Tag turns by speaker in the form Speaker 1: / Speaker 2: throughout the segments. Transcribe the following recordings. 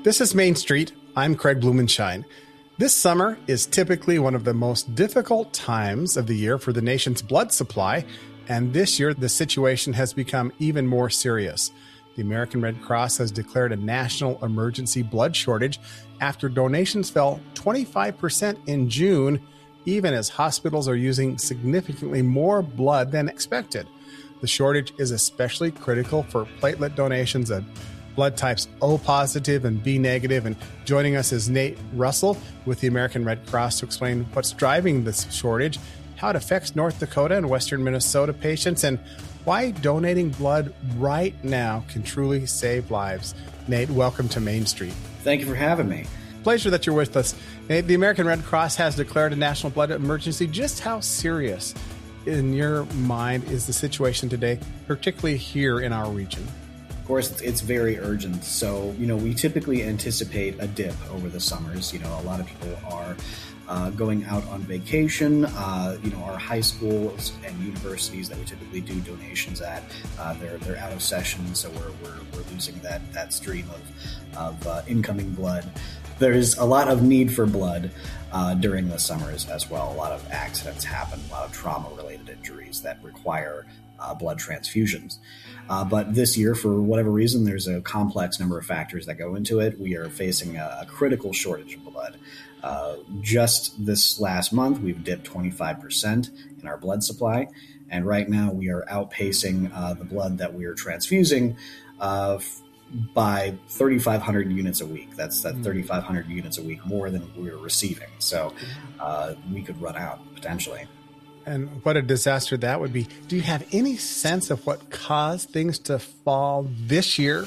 Speaker 1: This is Main Street. I'm Craig Blumenshine. This summer is typically one of the most difficult times of the year for the nation's blood supply, and this year the situation has become even more serious. The American Red Cross has declared a national emergency blood shortage after donations fell 25% in June, even as hospitals are using significantly more blood than expected. The shortage is especially critical for platelet donations of blood types O positive and B negative. And joining us is Nate Russell with the American Red Cross to explain what's driving this shortage, how it affects North Dakota and Western Minnesota patients, and why donating blood right now can truly save lives. Nate, welcome to Main Street.
Speaker 2: Thank you for having me.
Speaker 1: Pleasure that you're with us. Nate, the American Red Cross has declared a national blood emergency. Just how serious, in your mind, is the situation today, particularly here in our region?
Speaker 2: Of course, it's very urgent. So, we typically anticipate a dip over the summers. A lot of people are going out on vacation. Our high schools and universities that we typically do donations at, they're out of session, so we're losing that stream of incoming blood. There's a lot of need for blood during the summers as well. A lot of accidents happen, a lot of trauma-related injuries that require blood transfusions. But this year, for whatever reason, there's a complex number of factors that go into it. We are facing a critical shortage of blood. Just this last month, we've dipped 25% in our blood supply. And right now, we are outpacing the blood that we are transfusing by 3,500 units a week. That's 3,500 units a week more than we were receiving. So we could run out potentially.
Speaker 1: And what a disaster that would be. Do you have any sense of what caused things to fall this year,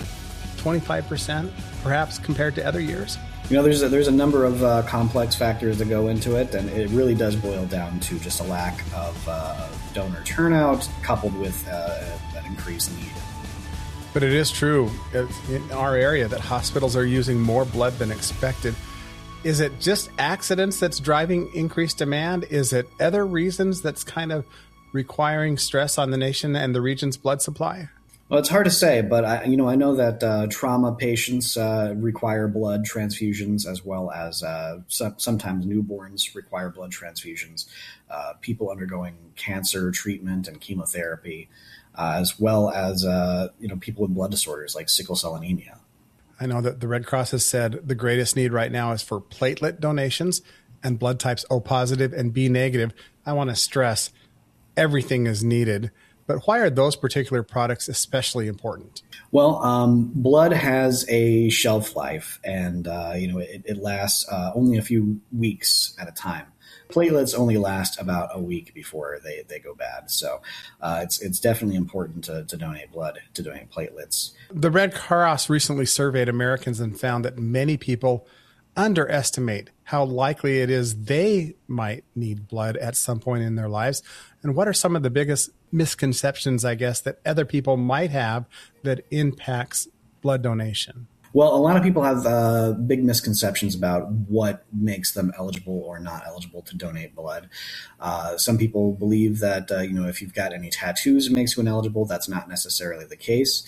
Speaker 1: 25%, perhaps compared to other years?
Speaker 2: There's a number of complex factors that go into it, and it really does boil down to just a lack of donor turnout coupled with an increased need.
Speaker 1: But it is true in our area that hospitals are using more blood than expected. Is it just accidents that's driving increased demand? Is it other reasons that's kind of requiring stress on the nation and the region's blood supply?
Speaker 2: Well, it's hard to say, but I know that trauma patients require blood transfusions, as well as sometimes newborns require blood transfusions. People undergoing cancer treatment and chemotherapy, as well as people with blood disorders like sickle cell anemia.
Speaker 1: I know that the Red Cross has said the greatest need right now is for platelet donations and blood types O positive and B negative. I want to stress everything is needed. But why are those particular products especially important?
Speaker 2: Well, blood has a shelf life, and it lasts only a few weeks at a time. Platelets only last about a week before they go bad. So it's definitely important to donate blood, to donate platelets.
Speaker 1: The Red Cross recently surveyed Americans and found that many people underestimate how likely it is they might need blood at some point in their lives. And what are some of the biggest misconceptions, I guess, that other people might have that impacts blood donation?
Speaker 2: Well, a lot of people have big misconceptions about what makes them eligible or not eligible to donate blood. Some people believe that, if you've got any tattoos, it makes you ineligible. That's not necessarily the case.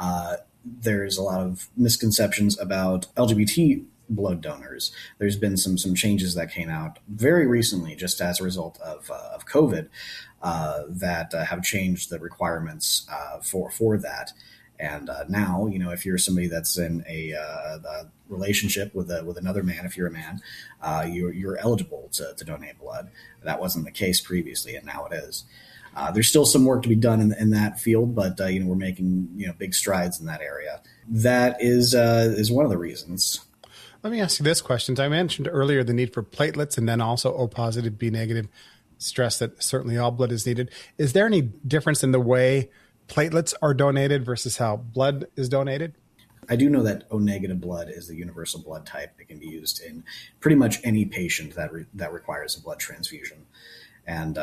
Speaker 2: There's a lot of misconceptions about LGBT blood donors. There's been some changes that came out very recently, just as a result of COVID, that have changed the requirements for that. And now, if you're somebody that's in a relationship with another man, if you're a man, you're eligible to donate blood. That wasn't the case previously, and now it is. There's still some work to be done in that field, but we're making big strides in that area. That is one of the reasons.
Speaker 1: Let me ask you this question. I mentioned earlier the need for platelets and then also O positive, B negative. Stress that certainly all blood is needed. Is there any difference in the way platelets are donated versus how blood is donated?
Speaker 2: I do know that O negative blood is the universal blood type that can be used in pretty much any patient that requires a blood transfusion. And,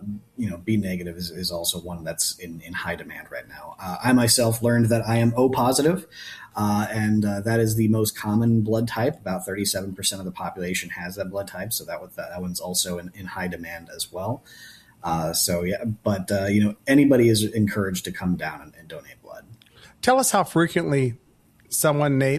Speaker 2: B negative is also one that's in high demand right now. I myself learned that I am O positive, and that is the most common blood type. About 37% of the population has that blood type. So that one's also in high demand as well. Anybody is encouraged to come down and donate blood.
Speaker 1: Tell us how frequently someone, Nate,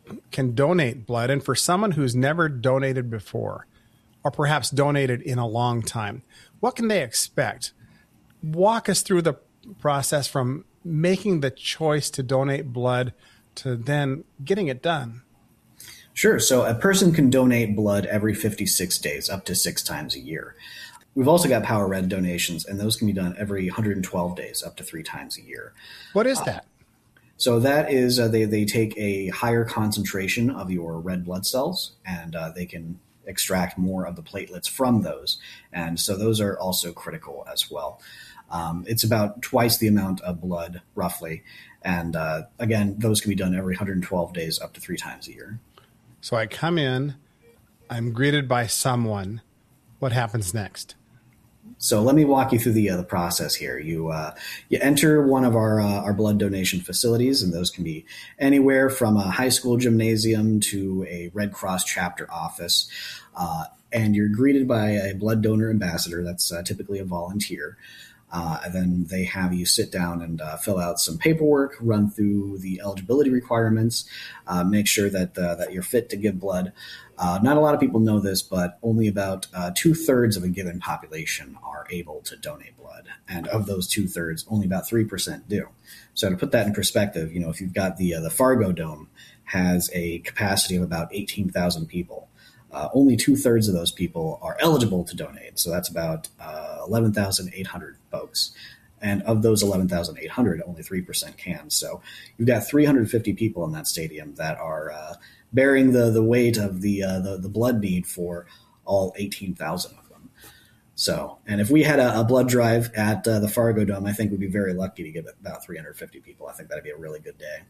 Speaker 1: can donate blood, and for someone who's never donated before, or perhaps donated in a long time, what can they expect? Walk us through the process from making the choice to donate blood to then getting it done.
Speaker 2: Sure. So a person can donate blood every 56 days, up to 6 times a year. We've also got Power Red donations, and those can be done every 112 days, up to 3 times a year.
Speaker 1: What is that?
Speaker 2: So that is they take a higher concentration of your red blood cells, and they can extract more of the platelets from those. And so those are also critical as well. It's about twice the amount of blood, roughly. And again, those can be done every 112 days, up to 3 times a year.
Speaker 1: So I come in, I'm greeted by someone. What happens next?
Speaker 2: So let me walk you through the process here. You enter one of our blood donation facilities, and those can be anywhere from a high school gymnasium to a Red Cross chapter office. And you're greeted by a blood donor ambassador. That's typically a volunteer. And then they have you sit down and fill out some paperwork, run through the eligibility requirements, make sure that you're fit to give blood. Not a lot of people know this, but only about 2/3 of a given population are able to donate blood. And of those 2/3, only about 3% do. So to put that in perspective, if you've got the Fargo Dome has a capacity of about 18,000 people. Only 2/3 of those people are eligible to donate. So that's about 11,800 folks. And of those 11,800, only 3% can. So you've got 350 people in that stadium that are bearing the weight of the blood need for all 18,000 of them. So, and if we had a blood drive at the Fargo Dome, I think we'd be very lucky to get about 350 people. I think that'd be a really good day.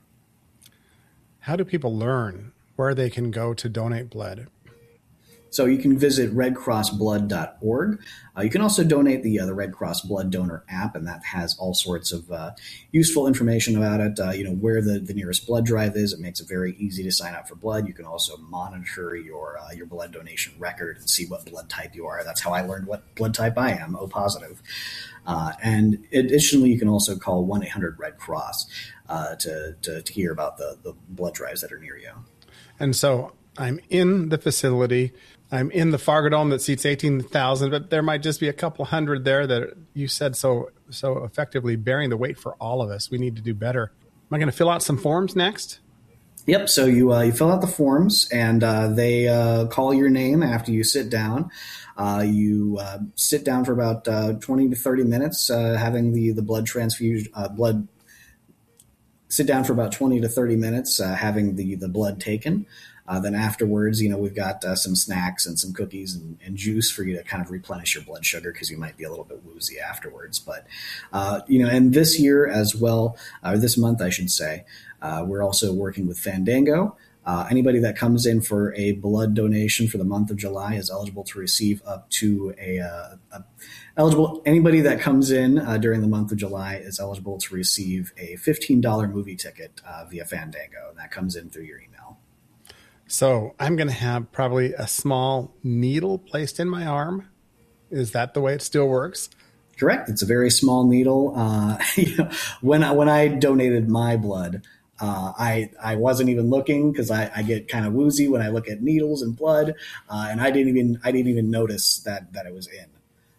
Speaker 1: How do people learn where they can go to donate blood?
Speaker 2: So you can visit redcrossblood.org. You can also donate the Red Cross Blood Donor app, and that has all sorts of useful information about it. Where the nearest blood drive is. It makes it very easy to sign up for blood. You can also monitor your blood donation record and see what blood type you are. That's how I learned what blood type I am, O positive. And additionally, you can also call 1-800-RED-CROSS to hear about the blood drives that are near you.
Speaker 1: And so I'm in the facility. I'm in the Fargo Dome that seats 18,000, but there might just be a couple hundred there that you said so effectively bearing the weight for all of us. We need to do better. Am I going to fill out some forms next?
Speaker 2: Yep. So you fill out the forms, and they call your name after you sit down. You sit down for about 20 to 30 minutes, having the blood transfusion, sit down for about 20 to 30 minutes, having the blood taken. Then afterwards, we've got some snacks and some cookies and juice for you to kind of replenish your blood sugar, because you might be a little bit woozy afterwards. But, and this year as well, or this month, I should say, we're also working with Fandango. Anybody that comes in for a blood donation for the month of July is eligible to receive up to anybody that comes in during the month of July is eligible to receive a $15 movie ticket via Fandango, and that comes in through your email.
Speaker 1: So I'm going to have probably a small needle placed in my arm. Is that the way it still works?
Speaker 2: Correct. It's a very small needle. When I donated my blood, I wasn't even looking, because I get kind of woozy when I look at needles and blood, and I didn't even notice that it was in.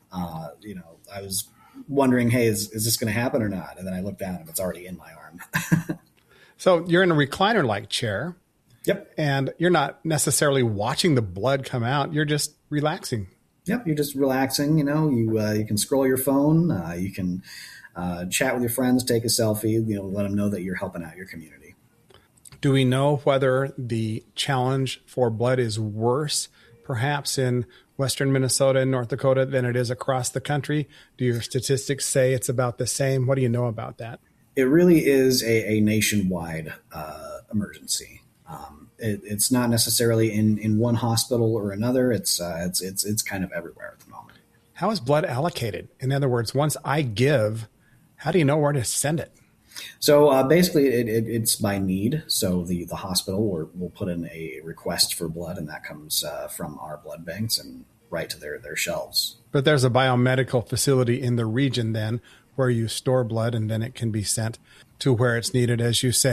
Speaker 2: I was wondering, hey, is this going to happen or not? And then I looked down and it's already in my arm.
Speaker 1: So you're in a recliner-like chair.
Speaker 2: Yep.
Speaker 1: And you're not necessarily watching the blood come out. You're just relaxing.
Speaker 2: Yep. You're just relaxing. You can scroll your phone. You can chat with your friends, take a selfie, let them know that you're helping out your community.
Speaker 1: Do we know whether the challenge for blood is worse, perhaps in Western Minnesota and North Dakota, than it is across the country? Do your statistics say it's about the same? What do you know about that? It
Speaker 2: really is a nationwide emergency. It's not necessarily in one hospital or another. It's kind of everywhere at the moment.
Speaker 1: How is blood allocated? In other words, once I give, how do you know where to send it?
Speaker 2: So basically, it's by need. So the hospital will put in a request for blood, and that comes from our blood banks and right to their shelves.
Speaker 1: But there's a biomedical facility in the region then where you store blood, and then it can be sent to where it's needed, as you say.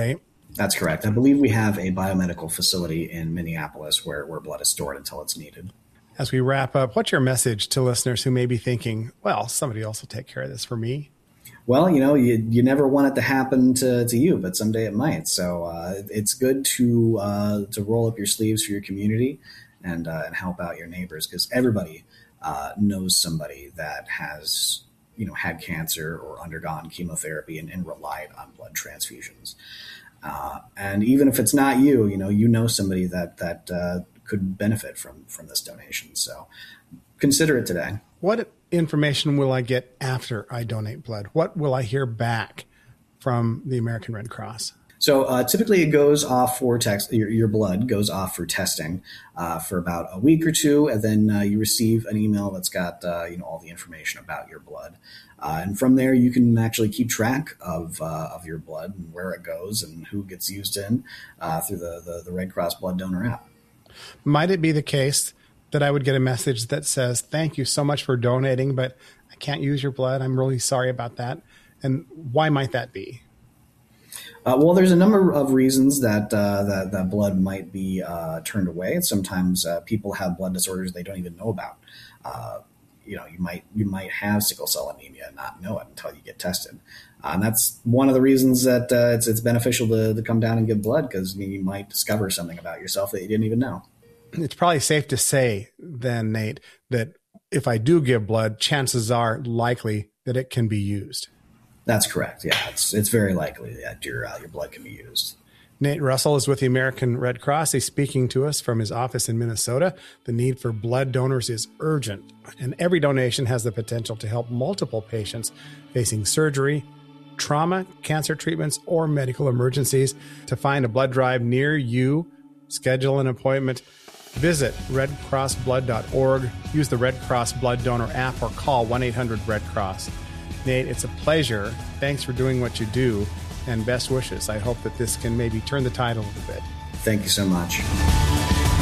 Speaker 2: That's correct. I believe we have a biomedical facility in Minneapolis where blood is stored until it's needed.
Speaker 1: As we wrap up, what's your message to listeners who may be thinking, well, somebody else will take care of this for me?
Speaker 2: Well, you never want it to happen to you, but someday it might. So it's good to roll up your sleeves for your community and help out your neighbors, because everybody knows somebody that has had cancer or undergone chemotherapy and relied on blood transfusions. And even if it's not you, somebody that could benefit from this donation. So consider it today.
Speaker 1: What information will I get after I donate blood? What will I hear back from the American Red Cross?
Speaker 2: So typically it goes off for your blood goes off for testing for about a week or two, and then you receive an email that's got all the information about your blood. And from there, you can actually keep track of your blood and where it goes and who gets used in through the Red Cross Blood Donor app.
Speaker 1: Might it be the case that I would get a message that says, thank you so much for donating, but I can't use your blood. I'm really sorry about that. And why might that be?
Speaker 2: Well, there's a number of reasons that blood might be turned away. Sometimes people have blood disorders they don't even know about. You might have sickle cell anemia and not know it until you get tested. And that's one of the reasons that it's beneficial to come down and give blood, because you might discover something about yourself that you didn't even know.
Speaker 1: It's probably safe to say then, Nate, that if I do give blood, chances are likely that it can be used.
Speaker 2: That's correct. Yeah, it's very likely that your blood can be used.
Speaker 1: Nate Russell is with the American Red Cross. He's speaking to us from his office in Minnesota. The need for blood donors is urgent, and every donation has the potential to help multiple patients facing surgery, trauma, cancer treatments, or medical emergencies. To find a blood drive near you, schedule an appointment, visit redcrossblood.org, use the Red Cross Blood Donor app, or call 1-800-RED-CROSS. Nate, it's a pleasure. Thanks for doing what you do, and best wishes. I hope that this can maybe turn the tide a little bit.
Speaker 2: Thank you so much.